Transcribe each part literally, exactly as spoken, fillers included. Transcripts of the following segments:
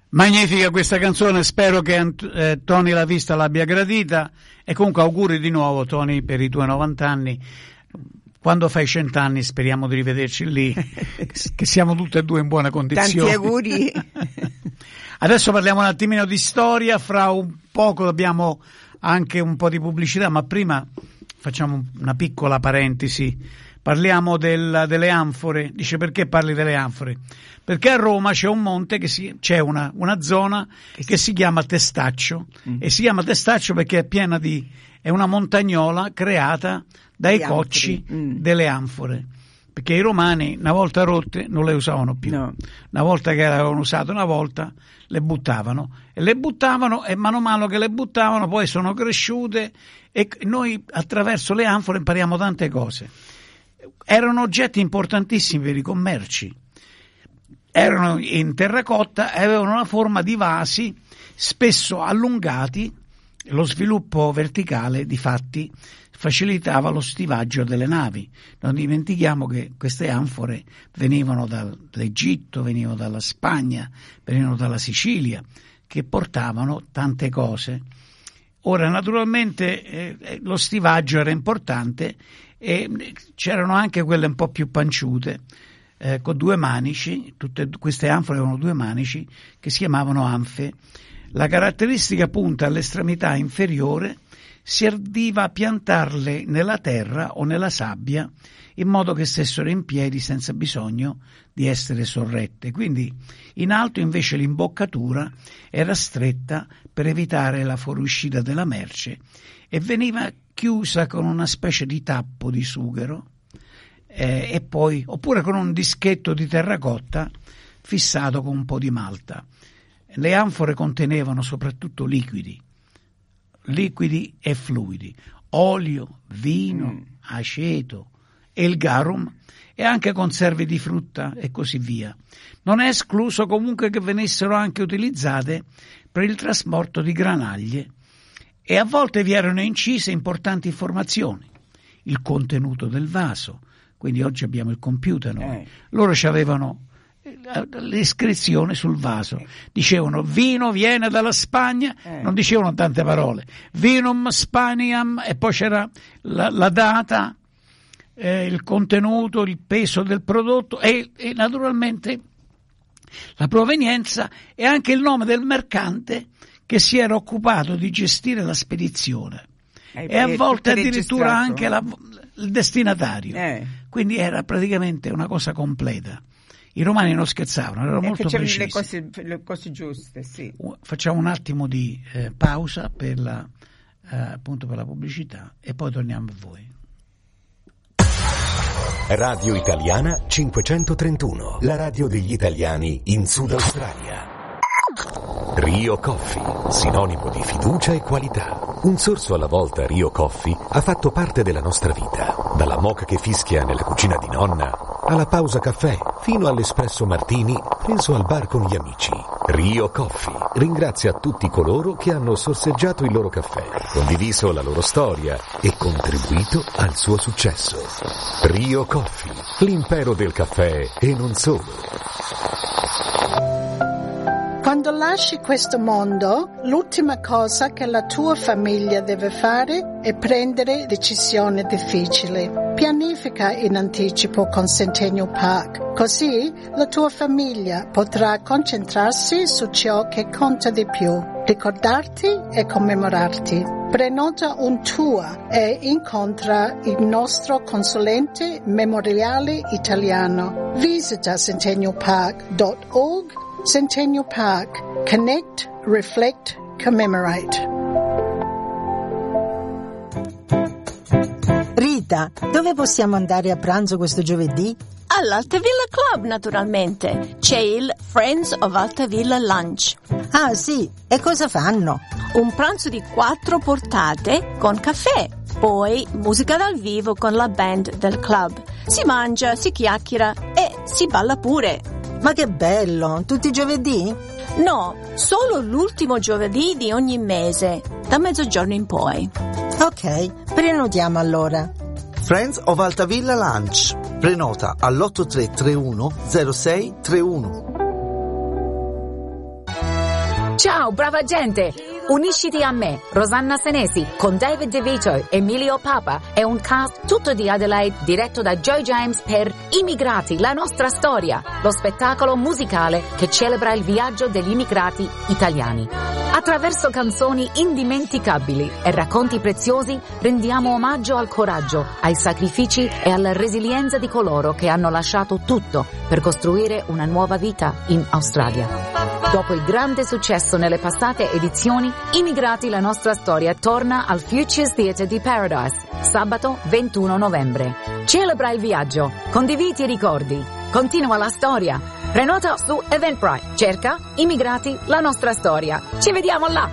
Magnifica questa canzone, spero che eh, Tony La Vista l'abbia gradita, e comunque auguri di nuovo Tony per i tuoi novanta anni. Quando fai cent'anni speriamo di rivederci lì, che siamo tutti e due in buona condizione. Tanti auguri. Adesso parliamo un attimino di storia, fra un poco abbiamo anche un po' di pubblicità, ma prima facciamo una piccola parentesi. Parliamo del, delle anfore. Dice: perché parli delle anfore? Perché a Roma c'è un monte, che si, c'è una, una zona che, che si chiama Testaccio, mm. e si chiama Testaccio perché è piena di, è una montagnola creata dai cocci mm. delle anfore, perché i romani una volta rotte non le usavano più, no. Una volta che le avevano usate una volta le buttavano, e le buttavano e mano a mano che le buttavano poi sono cresciute, e noi attraverso le anfore impariamo tante cose. Erano oggetti importantissimi per i commerci, erano in terracotta e avevano la forma di vasi spesso allungati. Lo sviluppo verticale difatti facilitava lo stivaggio delle navi. Non dimentichiamo che queste anfore venivano dall'Egitto, venivano dalla Spagna, venivano dalla Sicilia, che portavano tante cose. Ora naturalmente eh, lo stivaggio era importante, e c'erano anche quelle un po' più panciute, eh, con due manici. Tutte queste anfore avevano due manici che si chiamavano anfe. La caratteristica punta all'estremità inferiore serviva a piantarle nella terra o nella sabbia in modo che stessero in piedi senza bisogno di essere sorrette. Quindi in alto invece l'imboccatura era stretta per evitare la fuoriuscita della merce, e veniva chiusa con una specie di tappo di sughero, eh, e poi oppure con un dischetto di terracotta fissato con un po' di malta. Le anfore contenevano soprattutto liquidi, liquidi e fluidi, olio, vino, mm. aceto, e il garum, e anche conserve di frutta e così via. Non è escluso comunque che venissero anche utilizzate per il trasporto di granaglie, e a volte vi erano incise importanti informazioni, il contenuto del vaso. Quindi oggi abbiamo il computer, no? eh. Loro ci avevano l'iscrizione sul vaso, dicevano vino viene dalla Spagna, eh. non dicevano tante parole, vinum Spaniam, e poi c'era la, la data, eh, il contenuto, il peso del prodotto, e, e naturalmente la provenienza, e anche il nome del mercante che si era occupato di gestire la spedizione, eh, e a volte addirittura anche la, il destinatario, eh. quindi era praticamente una cosa completa. I romani non scherzavano, erano e molto precisi. Le cose, le cose giuste, sì. Facciamo un attimo di eh, pausa per la, eh, appunto per la pubblicità, e poi torniamo a voi. Radio Italiana cinquecentotrentuno, la radio degli italiani in Sud Australia. Rio Coffee, sinonimo di fiducia e qualità. Un sorso alla volta Rio Coffee ha fatto parte della nostra vita, dalla moka che fischia nella cucina di nonna, alla pausa caffè, fino all'espresso martini preso al bar con gli amici. Rio Coffee ringrazia tutti coloro che hanno sorseggiato il loro caffè, condiviso la loro storia e contribuito al suo successo. Rio Coffee, l'impero del caffè e non solo. Quando lasci questo mondo, l'ultima cosa che la tua famiglia deve fare è prendere decisioni difficili. Pianifica in anticipo con Centennial Park, così la tua famiglia potrà concentrarsi su ciò che conta di più, ricordarti e commemorarti. Prenota un tour e incontra il nostro consulente memoriale italiano. Visita centennial park dot org. Centennial Park. Connect, reflect, commemorate. Rita, dove possiamo andare a pranzo questo giovedì? All'Altavilla Club, naturalmente. C'è il Friends of Altavilla Lunch. Ah, sì. E cosa fanno? Un pranzo di quattro portate con caffè. Poi musica dal vivo con la band del club. Si mangia, si chiacchiera e si balla pure. Ma che bello! Tutti i giovedì? No, solo l'ultimo giovedì di ogni mese, da mezzogiorno in poi. Ok, prenotiamo allora. Friends of Altavilla Lunch. Prenota all'otto tre tre uno zero sei tre uno. Ciao, brava gente! Unisciti a me, Rosanna Senesi, con David DeVito, Emilio Papa e un cast tutto di Adelaide diretto da Joe James per Immigrati, la nostra storia, lo spettacolo musicale che celebra il viaggio degli immigrati italiani. Attraverso canzoni indimenticabili e racconti preziosi rendiamo omaggio al coraggio, ai sacrifici e alla resilienza di coloro che hanno lasciato tutto per costruire una nuova vita in Australia. Dopo il grande successo nelle passate edizioni, Immigrati, la nostra storia torna al Futures Theatre di Paradise, sabato ventuno novembre. Celebra il viaggio, condividi i ricordi, continua la storia. Prenota su Eventbrite, cerca Immigrati, la nostra storia. Ci vediamo là!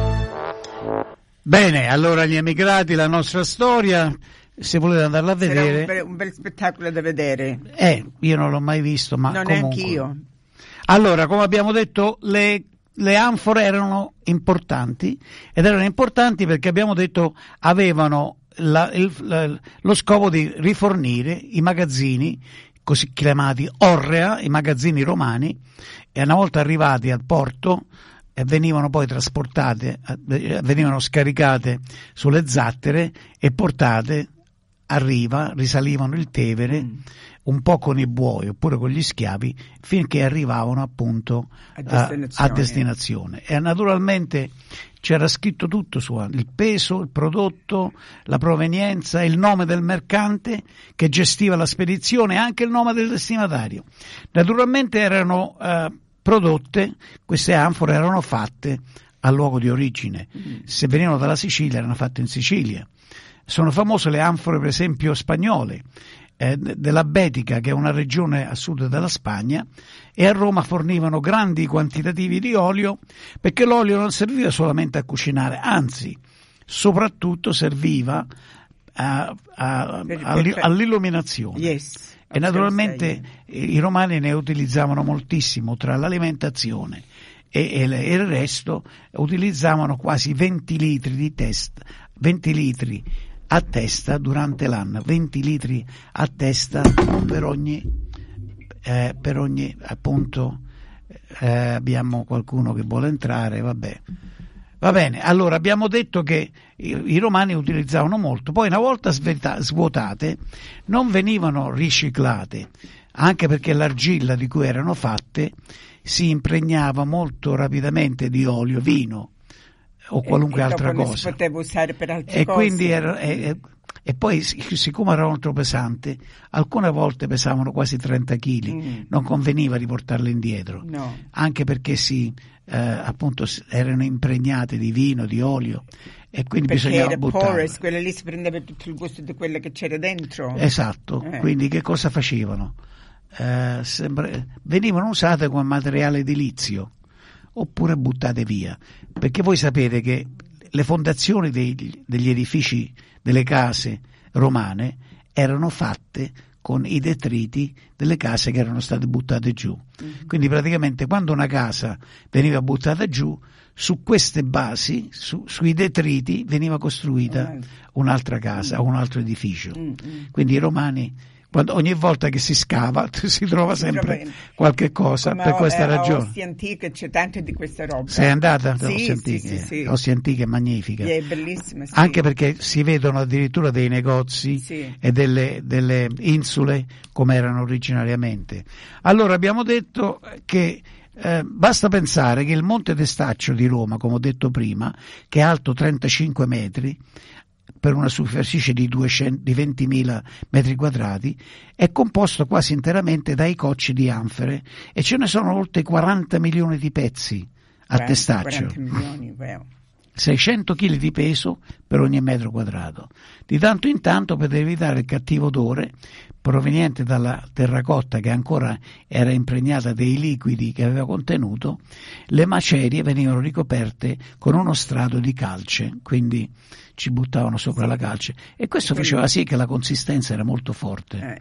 Bene, allora gli Emigrati, la nostra storia, se volete andarla a vedere... Un bel, un bel spettacolo da vedere. Eh, io non l'ho mai visto, ma non comunque... neanche io. Allora, come abbiamo detto, le, le anfore erano importanti, ed erano importanti perché abbiamo detto avevano la, il, la, lo scopo di rifornire i magazzini, così chiamati orrea, i magazzini romani, e una volta arrivati al porto eh, venivano poi trasportate, eh, venivano scaricate sulle zattere e portate a riva, risalivano il Tevere, mm. un po' con i buoi oppure con gli schiavi, finché arrivavano appunto a destinazione. A, a destinazione. E naturalmente c'era scritto tutto su il peso, il prodotto, la provenienza, il nome del mercante che gestiva la spedizione e anche il nome del destinatario. Naturalmente erano eh, prodotte, queste anfore erano fatte al luogo di origine. Mm. Se venivano dalla Sicilia erano fatte in Sicilia. Sono famose le anfore, per esempio, spagnole, eh, della Betica, che è una regione a sud della Spagna, e a Roma fornivano grandi quantitativi di olio, perché l'olio non serviva solamente a cucinare, anzi, soprattutto serviva a, a, per, a, per, all'illuminazione. Yes, e naturalmente i romani ne utilizzavano moltissimo tra l'alimentazione e, e, e il resto, utilizzavano quasi venti litri di test, venti litri a testa durante l'anno, venti litri a testa per ogni, eh, per ogni appunto, eh, abbiamo qualcuno che vuole entrare, vabbè. Va bene, allora abbiamo detto che i, i romani utilizzavano molto, poi una volta sveta, svuotate non venivano riciclate, anche perché l'argilla di cui erano fatte si impregnava molto rapidamente di olio, vino o qualunque e, e altra cosa. Si poteva usare per altre e cose. Quindi era, e, e poi siccome erano molto pesanti, alcune volte pesavano quasi trenta chili, mm. non conveniva riportarle indietro, no. anche perché si eh, appunto erano impregnate di vino, di olio, e quindi perché bisognava era buttarle. porous, quella lì si prendeva tutto il gusto di quello che c'era dentro. Esatto, eh. Quindi che cosa facevano? Eh, sembra, venivano usate come materiale edilizio oppure buttate via, perché voi sapete che le fondazioni dei, degli edifici, delle case romane erano fatte con i detriti delle case che erano state buttate giù. Mm-hmm. Quindi praticamente quando una casa veniva buttata giù, su queste basi, su, sui detriti, veniva costruita mm-hmm. un'altra casa, mm-hmm. o un altro edificio. Mm-hmm. Quindi i romani, quando, ogni volta che si scava si trova sempre si trova qualche cosa. Come per ho, questa eh, ragione. Ostie Antiche c'è tanto di questa roba. Sei andata? Sì, Ostie Antiche, sì, sì, sì. Ostie Antiche è magnifica. È bellissima, sì. Anche perché si vedono addirittura dei negozi sì. e delle, delle insule come erano originariamente. Allora abbiamo detto che eh, basta pensare che il Monte Testaccio di Roma, come ho detto prima, che è alto trentacinque metri, per una superficie di, duecento, di ventimila metri quadrati, è composto quasi interamente dai cocci di anfore, e ce ne sono oltre quaranta milioni di pezzi a quaranta, testaccio. quaranta milioni, wow. seicento chili di peso per ogni metro quadrato. Di tanto in tanto, per evitare il cattivo odore proveniente dalla terracotta che ancora era impregnata dei liquidi che aveva contenuto, le macerie venivano ricoperte con uno strato di calce, quindi ci buttavano sopra sì. la calce, e questo quindi... faceva sì che la consistenza era molto forte. Eh.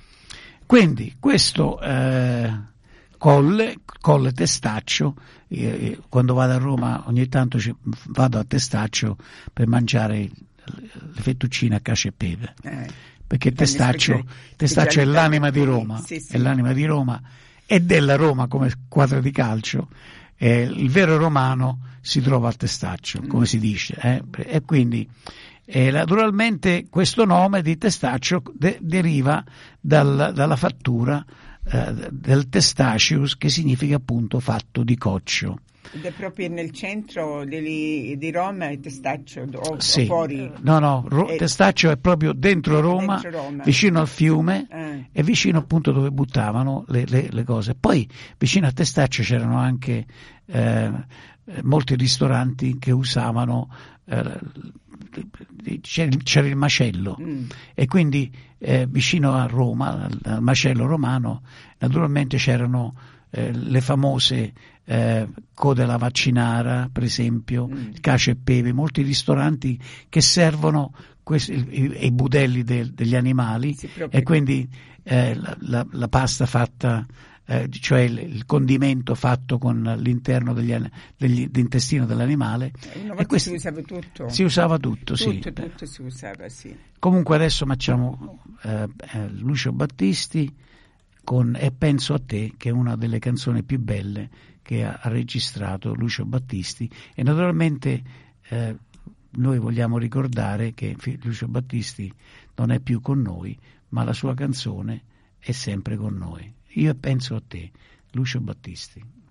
Quindi questo eh, colle, colle Testaccio, eh, quando vado a Roma ogni tanto ci, vado a Testaccio per mangiare le fettuccine a cacio e pepe. Eh. Perché Testaccio, Testaccio è l'anima di Roma, sì, sì. è l'anima di Roma e della Roma come squadra di calcio, eh, il vero romano si trova al testaccio, come si dice, eh? E quindi eh, naturalmente questo nome di testaccio de- deriva dal, dalla fattura eh, del testaceus, che significa appunto fatto di coccio. Ed è proprio nel centro di, di Roma il testaccio, o, Sì. o fuori? No, no, Ro- è, testaccio è proprio dentro Roma, dentro Roma. vicino al fiume, eh. e vicino appunto dove buttavano le, le, le cose. Poi vicino a testaccio c'erano anche eh, molti ristoranti che usavano, eh, c'era, c'era il macello, mm. e quindi eh, vicino a Roma, al, al macello romano, naturalmente c'erano eh, le famose Eh, Code alla Vaccinara, per esempio, mm. il Cacio e Pepe, molti ristoranti che servono questi, i, i budelli de, degli animali, sì, e quindi eh, la, la, la pasta fatta, eh, cioè il, il condimento fatto con l'interno degli, degli, dell'intestino dell'animale. Una volta questo, si usava tutto. Si usava tutto, tutto sì. Tutto si usava, sì. Comunque adesso facciamo eh, eh, Lucio Battisti con E penso a te, che è una delle canzoni più belle che ha, ha registrato Lucio Battisti, e naturalmente eh, noi vogliamo ricordare che Lucio Battisti non è più con noi, ma la sua canzone è sempre con noi. Io penso a te, Lucio Battisti.